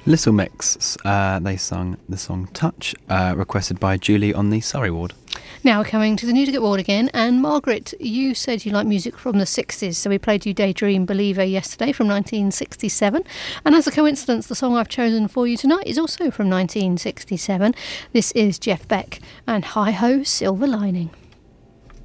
Little Mix, they sung the song Touch, requested by Julie on the Surrey ward. Now we're coming to the Newdigate ward again, and Margaret, you said you like music from the 60s, so we played you Daydream Believer yesterday from 1967, and as a coincidence, the song I've chosen for you tonight is also from 1967. This is Jeff Beck and Hi Ho Silver Lining.